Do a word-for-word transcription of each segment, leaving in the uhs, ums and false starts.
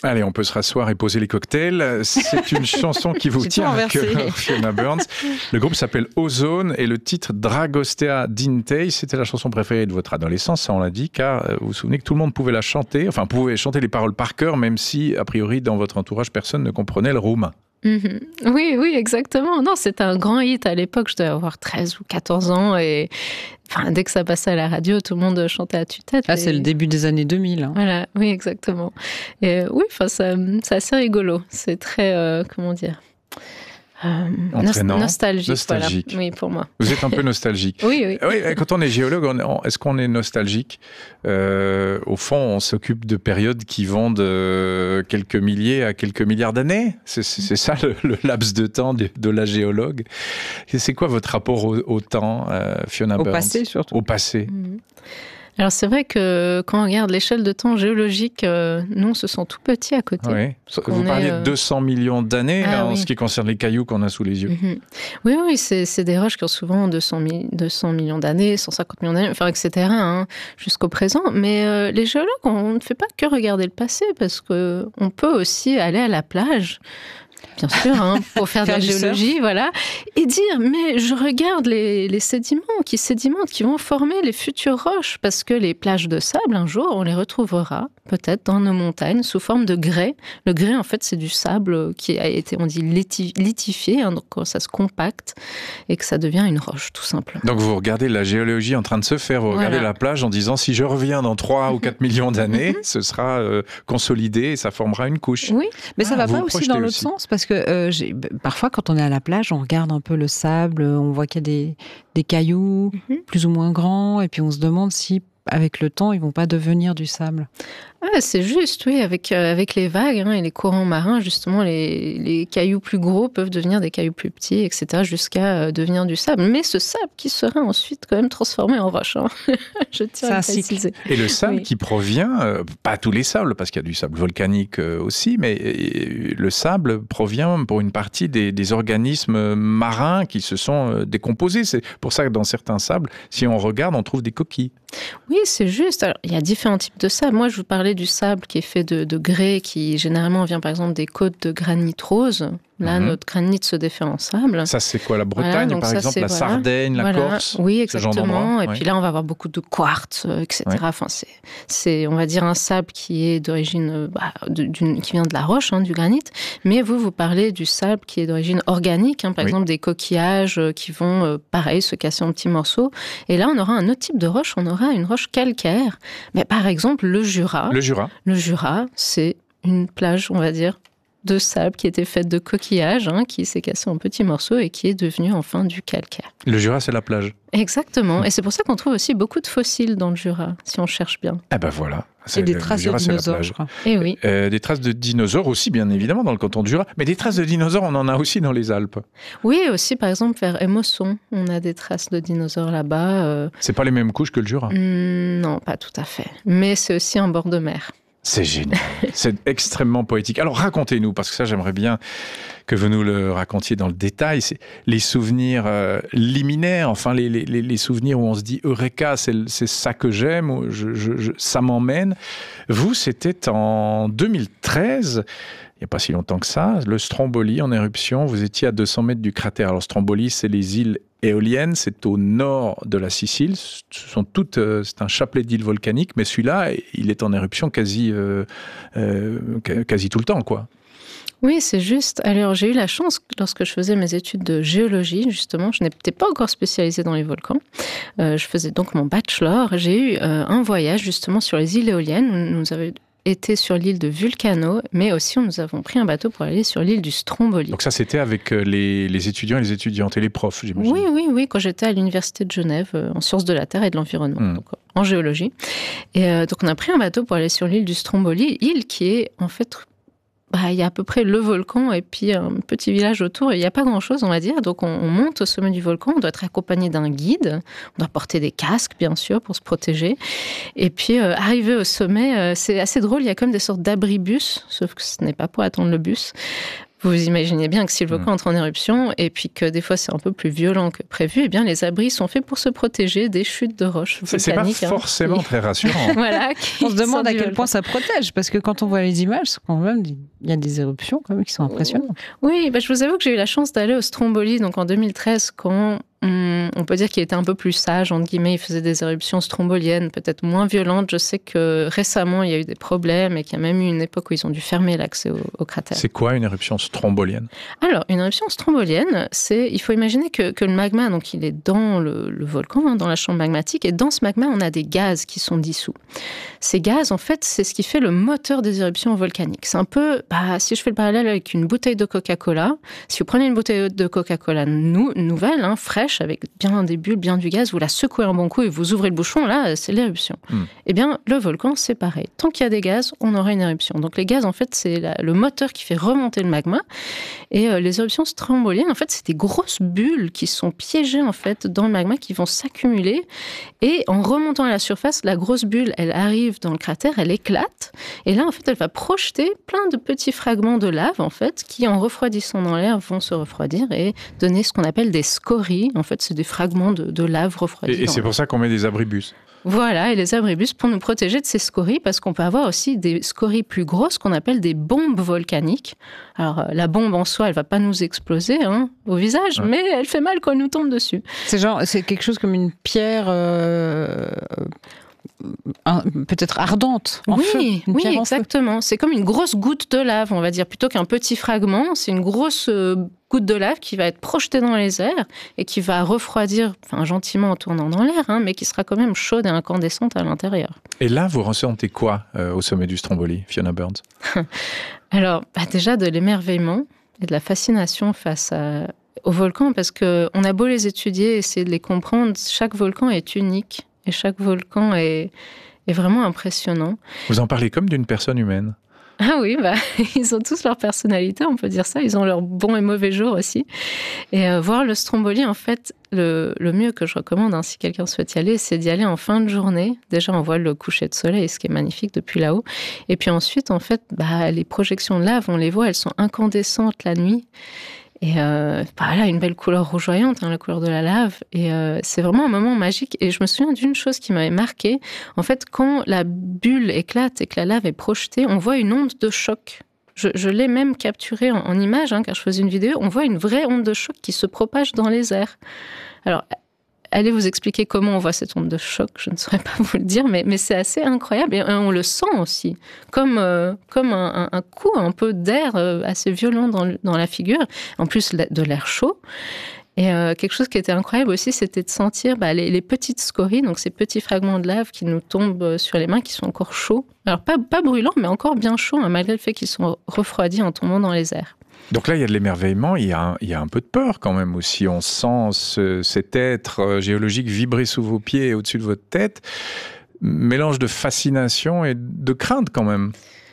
Allez, on peut se rasseoir et poser les cocktails. C'est une chanson qui vous tient à cœur, Fiona Burns. Le groupe s'appelle Ozone et le titre Dragostea Dintei, c'était la chanson préférée de votre adolescence, ça on l'a dit, car vous vous souvenez que tout le monde pouvait la chanter, enfin pouvait chanter les paroles par cœur, même si, a priori, dans votre entourage, personne ne comprenait le roumain. Mmh. Oui, oui, exactement. Non, c'était un grand hit à l'époque. Je devais avoir treize ou quatorze ans et enfin, dès que ça passait à la radio, tout le monde chantait à tue-tête. Ah, et... c'est le début des années deux mille. Hein. Voilà, oui, exactement. Et oui, enfin, ça, c'est assez rigolo. C'est très, euh, comment dire, euh, Entraînant, nostalgique. nostalgique. Voilà. Oui, pour moi. Vous êtes un peu nostalgique. Oui, oui. Oui, quand on est géologue, on, on, est-ce qu'on est nostalgique ? euh, Au fond, on s'occupe de périodes qui vont de quelques milliers à quelques milliards d'années. C'est, c'est, c'est ça le, le laps de temps de, de la géologue. Et c'est quoi votre rapport au, au temps, euh, Fiona Burns ? Au passé, surtout. Au passé. Mmh. Alors c'est vrai que quand on regarde l'échelle de temps géologique, euh, nous on se sent tout petit à côté. Oui. Vous parliez euh... de deux cents millions d'années ah, en oui. ce qui concerne les cailloux qu'on a sous les yeux. Mm-hmm. Oui, oui, c'est, c'est des roches qui ont souvent deux cents millions d'années, cent cinquante millions d'années, enfin et cetera hein, jusqu'au présent. Mais euh, les géologues, on ne fait pas que regarder le passé parce que on peut aussi aller à la plage. Bien sûr, hein, pour faire de la géologie, voilà, et dire, mais je regarde les, les sédiments qui sédimentent, qui vont former les futures roches, parce que les plages de sable, un jour, on les retrouvera, peut-être, dans nos montagnes, sous forme de grès. Le grès, en fait, c'est du sable qui a été, on dit, lithifié, hein, donc ça se compacte, et que ça devient une roche, tout simplement. Donc vous regardez la géologie en train de se faire, vous regardez voilà. la plage en disant, si je reviens dans trois ou quatre millions d'années, ce sera euh, consolidé et ça formera une couche. Oui, mais ça ah, va pas aussi dans l'autre aussi. sens, parce que euh, j'ai, parfois, quand on est à la plage, on regarde un peu le sable, on voit qu'il y a des, des cailloux mm-hmm. plus ou moins grands, et puis on se demande si, avec le temps, ils vont pas devenir du sable. Ah, c'est juste, oui, avec, euh, avec les vagues hein, et les courants marins, justement, les, les cailloux plus gros peuvent devenir des cailloux plus petits, et cetera, jusqu'à euh, devenir du sable. Mais ce sable qui sera ensuite quand même transformé en roche. Hein. Je tiens à préciser. Et le sable oui. qui provient, euh, pas tous les sables, parce qu'il y a du sable volcanique euh, aussi, mais euh, le sable provient pour une partie des, des organismes marins qui se sont euh, décomposés. C'est pour ça que dans certains sables, si on regarde, on trouve des coquilles. Oui, c'est juste. Alors, il y a différents types de sable. Moi, je vous parlais du sable qui est fait de, de grès, qui généralement vient par exemple des côtes de granit rose. Là, mmh. notre granit se défait en sable. Ça, c'est quoi, la Bretagne, voilà, par ça, exemple, la voilà. Sardaigne, la voilà. Corse? Oui, exactement. Et oui. puis là, on va avoir beaucoup de quartz, et cetera. Oui. Enfin, c'est, c'est, on va dire, un sable qui est d'origine, bah, de, d'une, qui vient de la roche, hein, du granit. Mais vous, vous parlez du sable qui est d'origine organique, hein, par oui. exemple, des coquillages qui vont, euh, pareil, se casser en petits morceaux. Et là, on aura un autre type de roche. On aura une roche calcaire. Mais par exemple, le Jura. Le Jura. Le Jura, c'est une plage, on va dire, de sable qui était faite de coquillages, hein, qui s'est cassé en petits morceaux et qui est devenu enfin du calcaire. Le Jura, c'est la plage. Exactement. Et c'est pour ça qu'on trouve aussi beaucoup de fossiles dans le Jura, si on cherche bien. Ah ben voilà. C'est et des traces Jura, de dinosaures, je crois. Et oui. Euh, des traces de dinosaures aussi, bien évidemment, dans le canton du Jura. Mais des traces de dinosaures, on en a aussi dans les Alpes. Oui, aussi, par exemple, vers Émosson, on a des traces de dinosaures là-bas. Euh... C'est pas les mêmes couches que le Jura? mmh, Non, pas tout à fait. Mais c'est aussi en bord de mer. C'est génial, c'est extrêmement poétique. Alors racontez-nous, parce que ça j'aimerais bien que vous nous le racontiez dans le détail, c'est les souvenirs euh, liminaires, enfin les, les, les souvenirs où on se dit « Eureka, c'est, c'est ça que j'aime, je, je, je, ça m'emmène ». Vous, c'était en deux mille treize, il n'y a pas si longtemps que ça, le Stromboli en éruption, vous étiez à deux cents mètres du cratère. Alors Stromboli, c'est les îles éoliennes, c'est au nord de la Sicile. Ce sont toutes, euh, c'est un chapelet d'îles volcaniques, mais celui-là, il est en éruption quasi, euh, euh, quasi tout le temps, quoi. Oui, c'est juste. Alors, j'ai eu la chance, lorsque je faisais mes études de géologie, justement, je n'étais pas encore spécialisée dans les volcans. Euh, je faisais donc mon bachelor. J'ai eu euh, un voyage, justement, sur les îles éoliennes. Nous avions été sur l'île de Vulcano, mais aussi nous avons pris un bateau pour aller sur l'île du Stromboli. Donc ça, c'était avec les, les étudiants et les étudiantes et les profs, j'imagine. Oui, oui, oui, quand j'étais à l'université de Genève, euh, en sciences de la Terre et de l'environnement, mmh. donc, en géologie. Et euh, donc on a pris un bateau pour aller sur l'île du Stromboli, île qui est en fait... Bah, il y a à peu près le volcan et puis un petit village autour. Il n'y a pas grand-chose, on va dire. Donc, on, on monte au sommet du volcan. On doit être accompagné d'un guide. On doit porter des casques, bien sûr, pour se protéger. Et puis, euh, arrivé au sommet, euh, c'est assez drôle. Il y a comme des sortes d'abribus, sauf que ce n'est pas pour attendre le bus. vous imaginez bien que si le volcan entre en éruption, et puis que des fois c'est un peu plus violent que prévu, eh bien les abris sont faits pour se protéger des chutes de roches volcaniques. C'est pas forcément hein, qui... très rassurant. Voilà, on se demande à quel point ça protège, parce que quand on voit les images, quand même, il y a des éruptions quand même qui sont impressionnantes. Oui, bah, je vous avoue que j'ai eu la chance d'aller au Stromboli, donc en deux mille treize, quand on, on peut dire qu'il était un peu plus sage, entre guillemets, il faisait des éruptions stromboliennes, peut-être moins violentes. Je sais que récemment, il y a eu des problèmes et qu'il y a même eu une époque où ils ont dû fermer l'accès au, au cratère. C'est quoi une éruption strombolienne ? Alors, une éruption strombolienne, c'est, il faut imaginer que, que le magma, donc il est dans le, le volcan, hein, dans la chambre magmatique, et dans ce magma, on a des gaz qui sont dissous. Ces gaz, en fait, c'est ce qui fait le moteur des éruptions volcaniques. C'est un peu, bah, si je fais le parallèle avec une bouteille de Coca-Cola, si vous prenez une bouteille de Coca-Cola nou, nouvelle, hein, fraîche, avec bien des bulles, bien du gaz, vous la secouez un bon coup et vous ouvrez le bouchon, là, c'est l'éruption. Mm. Eh bien, le volcan, c'est pareil. Tant qu'il y a des gaz, on aura une éruption. Donc les gaz, en fait, c'est la, le moteur qui fait remonter le magma. Et euh, les éruptions stromboliennes, en fait, c'est des grosses bulles qui sont piégées, en fait, dans le magma, qui vont s'accumuler. Et en remontant à la surface, la grosse bulle, elle arrive dans le cratère, elle éclate. Et là, en fait, elle va projeter plein de petits fragments de lave, en fait, qui, en refroidissant dans l'air, vont se refroidir et donner ce qu'on appelle des scories. En fait, c'est des fragments de, de lave refroidis. Et, et c'est pour ça qu'on met des abribus. Voilà, et les abribus pour nous protéger de ces scories, parce qu'on peut avoir aussi des scories plus grosses qu'on appelle des bombes volcaniques. Alors, la bombe en soi, elle va pas nous exploser hein, au visage, ouais. mais elle fait mal quand elle nous tombe dessus. C'est genre, c'est quelque chose comme une pierre... Euh... peut-être ardente, en oui, feu. Une oui, exactement. C'est comme une grosse goutte de lave, on va dire, plutôt qu'un petit fragment. C'est une grosse euh, goutte de lave qui va être projetée dans les airs et qui va refroidir, enfin gentiment en tournant dans l'air, hein, mais qui sera quand même chaude et incandescente à l'intérieur. Et là, vous ressentez quoi euh, au sommet du Stromboli, Fiona Burns ? Alors, bah, déjà de l'émerveillement et de la fascination face à, aux volcans, parce qu'on a beau les étudier, essayer de les comprendre, chaque volcan est unique. Et chaque volcan est, est vraiment impressionnant. Vous en parlez comme d'une personne humaine. Ah oui, bah, ils ont tous leur personnalité, on peut dire ça. Ils ont leurs bons et mauvais jours aussi. Et euh, voir le Stromboli, en fait, le, le mieux que je recommande, hein, si quelqu'un souhaite y aller, c'est d'y aller en fin de journée. Déjà, on voit le coucher de soleil, ce qui est magnifique depuis là-haut. Et puis ensuite, en fait, bah, les projections de lave, on les voit, elles sont incandescentes la nuit. Et euh, bah là, une belle couleur rougeoyante, hein, la couleur de la lave. Et euh, c'est vraiment un moment magique. Et je me souviens d'une chose qui m'avait marquée. En fait, quand la bulle éclate et que la lave est projetée, on voit une onde de choc. Je, je l'ai même capturée en, en image, hein, car je faisais une vidéo. On voit une vraie onde de choc qui se propage dans les airs. Alors, allez vous expliquer comment on voit cette onde de choc, je ne saurais pas vous le dire, mais, mais c'est assez incroyable. Et on le sent aussi, comme, euh, comme un, un coup un peu d'air assez violent dans, dans la figure, en plus de l'air chaud. Et euh, quelque chose qui était incroyable aussi, c'était de sentir bah, les, les petites scories, donc ces petits fragments de lave qui nous tombent sur les mains, qui sont encore chauds. Alors pas, pas brûlants, mais encore bien chauds, hein, malgré le fait qu'ils sont refroidis en tombant dans les airs. Donc là, il y a de l'émerveillement, il y a un, il y a un peu de peur quand même aussi. On sent ce, cet être géologique vibrer sous vos pieds et au-dessus de votre tête. Mélange de fascination et de crainte quand même.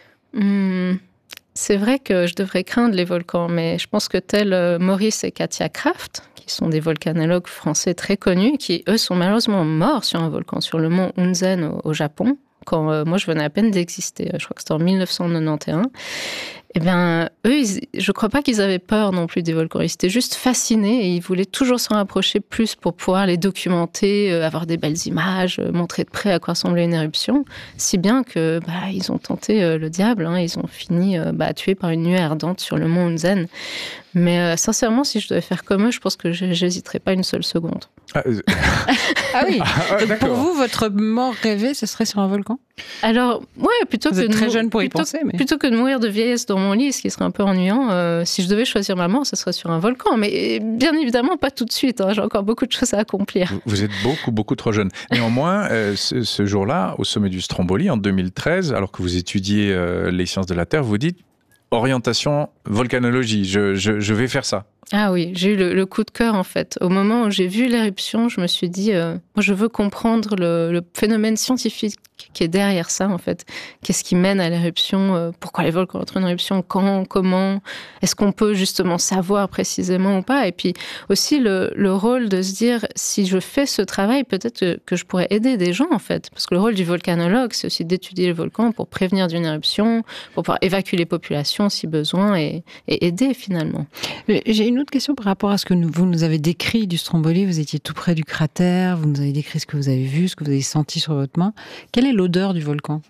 Mmh, c'est vrai que je devrais craindre les volcans, mais je pense que tels Maurice et Katia Kraft, qui sont des volcanologues français très connus, qui eux sont malheureusement morts sur un volcan, sur le mont Hunzen au, au Japon, quand euh, moi je venais à peine d'exister. Je crois que c'était en mille neuf cent quatre-vingt-onze. Eh bien, eux, ils, je ne crois pas qu'ils avaient peur non plus des volcans. Ils étaient juste fascinés et ils voulaient toujours s'en rapprocher plus pour pouvoir les documenter, euh, avoir des belles images, euh, montrer de près à quoi ressemblait une éruption. Si bien que bah, ils ont tenté euh, le diable. Hein, ils ont fini euh, bah, tués par une nuée ardente sur le mont Hunzen. Mais euh, sincèrement, si je devais faire comme eux, je pense que je n'hésiterais pas une seule seconde. Ah, euh... ah oui. Ah, donc pour vous, votre mort rêvée, ce serait sur un volcan ? Alors, ouais, plutôt vous que êtes de très mou- jeune pour y plutôt, penser, mais... plutôt que de mourir de vieillesse dans mon lit, ce qui serait un peu ennuyant, euh, si je devais choisir ma mort, ce serait sur un volcan. Mais bien évidemment, pas tout de suite. Hein, j'ai encore beaucoup de choses à accomplir. Vous, vous êtes beaucoup, beaucoup trop jeune. Néanmoins, euh, ce, ce jour-là, au sommet du Stromboli, en deux mille treize, alors que vous étudiez euh, les sciences de la Terre, vous dites orientation volcanologie. Je, je, je vais faire ça. Ah oui, j'ai eu le, le coup de cœur en fait. Au moment où j'ai vu l'éruption, je me suis dit, euh, moi je veux comprendre le, le phénomène scientifique qui est derrière ça en fait. Qu'est-ce qui mène à l'éruption? euh, Pourquoi les volcans entrent en éruption? Quand? Comment? Est-ce qu'on peut justement savoir précisément ou pas? Et puis aussi le, le rôle de se dire, si je fais ce travail, peut-être que, que je pourrais aider des gens en fait. Parce que le rôle du volcanologue, c'est aussi d'étudier les volcans pour prévenir d'une éruption, pour pouvoir évacuer les populations si besoin et, et aider finalement. J'ai une autre question par rapport à ce que nous, vous nous avez décrit du Stromboli. Vous étiez tout près du cratère, vous nous avez décrit ce que vous avez vu, ce que vous avez senti sur votre main. Quelle est l'odeur du volcan?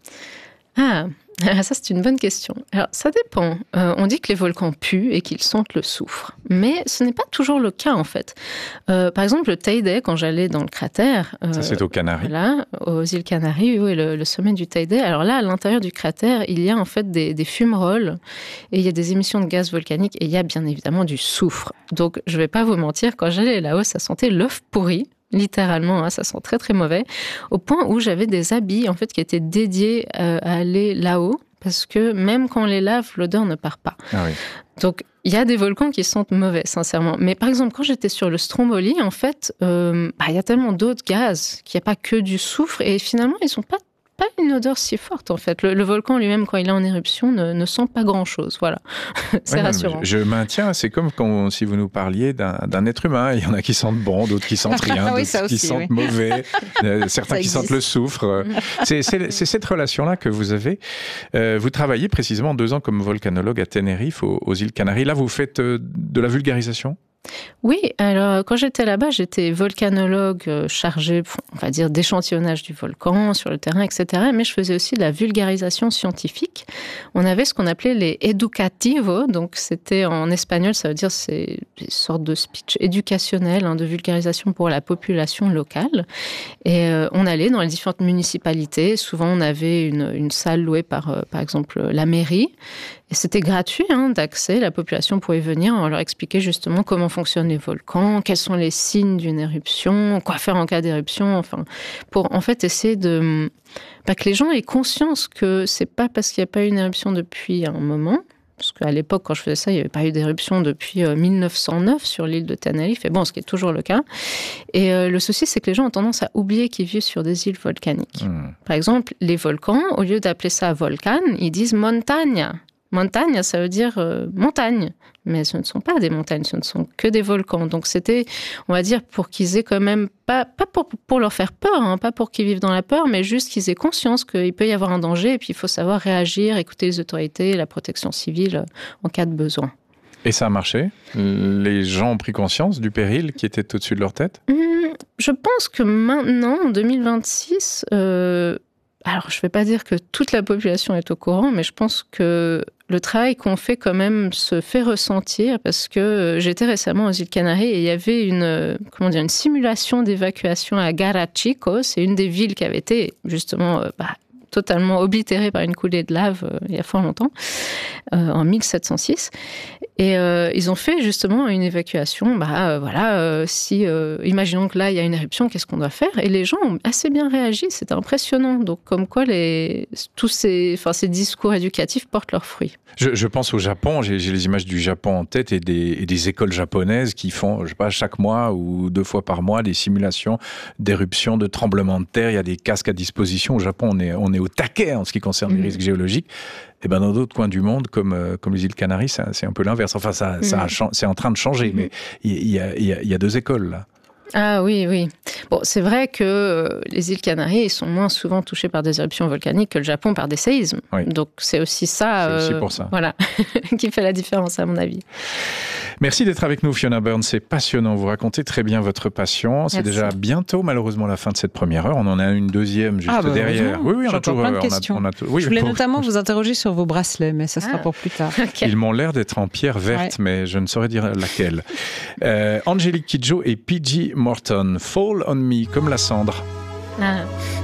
Ah, ça c'est une bonne question. Alors ça dépend. Euh, on dit que les volcans puent et qu'ils sentent le soufre, mais ce n'est pas toujours le cas en fait. Euh, par exemple, le Teide, quand j'allais dans le cratère, euh, ça c'est aux Canaries. Voilà, aux îles Canaries, oui, le, le sommet du Teide. Alors là, à l'intérieur du cratère, il y a en fait des, des fumerolles et il y a des émissions de gaz volcaniques et il y a bien évidemment du soufre. Donc je vais pas vous mentir, quand j'allais là-haut, ça sentait l'œuf pourri. Littéralement, hein, ça sent très très mauvais, au point où j'avais des habits en fait qui étaient dédiés euh, à aller là-haut, parce que même quand on les lave, l'odeur ne part pas. Ah oui. Donc il y a des volcans qui sentent mauvais, sincèrement. Mais par exemple, quand j'étais sur le Stromboli, en fait, euh, bah, y a tellement d'autres gaz qu'il n'y a pas que du soufre, et finalement ils sont pas pas une odeur si forte en fait. Le, le volcan lui-même, quand il est en éruption, ne, ne sent pas grand-chose. Voilà, c'est ouais, rassurant. Je, je maintiens, c'est comme quand, si vous nous parliez d'un, d'un être humain. Il y en a qui sentent bon, d'autres qui sentent rien, oui, d'autres aussi, qui sentent oui. mauvais, euh, certains qui sentent le soufre. C'est, c'est, c'est cette relation-là que vous avez. Euh, vous travaillez précisément deux ans comme volcanologue à Tenerife, aux, aux îles Canaries. Là, vous faites euh, de la vulgarisation ? Oui, alors quand j'étais là-bas, j'étais volcanologue chargée, on va dire, d'échantillonnage du volcan sur le terrain, et cetera. Mais je faisais aussi de la vulgarisation scientifique. On avait ce qu'on appelait les educativos, donc c'était en espagnol, ça veut dire c'est une sorte de speech éducationnel, hein, de vulgarisation pour la population locale. Et euh, on allait dans les différentes municipalités. Souvent, on avait une, une salle louée par, euh, par exemple, la mairie. Et c'était gratuit hein, d'accès, la population pouvait venir, on leur expliquait justement comment fonctionnent les volcans, quels sont les signes d'une éruption, quoi faire en cas d'éruption, enfin, pour en fait essayer de... Bah, que les gens aient conscience que c'est pas parce qu'il n'y a pas eu une éruption depuis un moment, parce qu'à l'époque, quand je faisais ça, il n'y avait pas eu d'éruption depuis mille neuf cent neuf sur l'île de Tenerife, et bon, ce qui est toujours le cas. Et euh, le souci, c'est que les gens ont tendance à oublier qu'ils vivent sur des îles volcaniques. Mmh. Par exemple, les volcans, au lieu d'appeler ça volcan, ils disent montagne. Montagne, ça veut dire euh, montagne. Mais ce ne sont pas des montagnes, ce ne sont que des volcans. Donc c'était, on va dire, pour qu'ils aient quand même, pas, pas pour, pour leur faire peur, hein, pas pour qu'ils vivent dans la peur, mais juste qu'ils aient conscience qu'il peut y avoir un danger et puis il faut savoir réagir, écouter les autorités, la protection civile en cas de besoin. Et ça a marché? Les gens ont pris conscience du péril qui était au-dessus de leur tête? Mmh, je pense que maintenant, en deux mille vingt-six... Euh, Alors, je ne vais pas dire que toute la population est au courant, mais je pense que le travail qu'on fait quand même se fait ressentir parce que j'étais récemment aux îles Canaries et il y avait une, comment dire, une simulation d'évacuation à Garachico. C'est une des villes qui avait été justement bah, totalement oblitérée par une coulée de lave euh, il y a fort longtemps, euh, en mille sept cent six. Et euh, ils ont fait justement une évacuation. Bah euh, voilà, euh, si euh, imaginons que là il y a une éruption, qu'est-ce qu'on doit faire? Et les gens ont assez bien réagi. C'était impressionnant. Donc comme quoi les tous ces, enfin ces discours éducatifs portent leurs fruits. Je, je pense au Japon. J'ai, j'ai les images du Japon en tête et des, et des écoles japonaises qui font, je sais pas, chaque mois ou deux fois par mois des simulations d'éruptions, de tremblements de terre. Il y a des casques à disposition. Au Japon, on est on est au taquet en ce qui concerne mmh. les risques géologiques. Et ben dans d'autres coins du monde, comme, euh, comme les îles Canaries, ça, c'est un peu l'inverse. Enfin, ça, mmh. ça a, c'est en train de changer, mmh. mais il y a, y, a, y a deux écoles, là. Ah oui, oui. Bon, c'est vrai que euh, les îles Canaries sont moins souvent touchées par des éruptions volcaniques que le Japon par des séismes. Oui. Donc c'est aussi ça, c'est euh, aussi pour ça. Voilà, qui fait la différence à mon avis. Merci d'être avec nous, Fiona Byrne. C'est passionnant. Vous racontez très bien votre passion. C'est Merci. Déjà bientôt, malheureusement, la fin de cette première heure. On en a une deuxième juste ah bah derrière. Oui, oui, on a toujours plein de questions. On a, on a, oui, Je voulais pour... notamment vous interroger sur vos bracelets, mais ça sera ah. pour plus tard. Okay. Ils m'ont l'air d'être en pierre verte, ouais. mais je ne saurais dire laquelle. euh, Angélique Kidjo et P G Morton. Fall on Me, comme la cendre. Ah.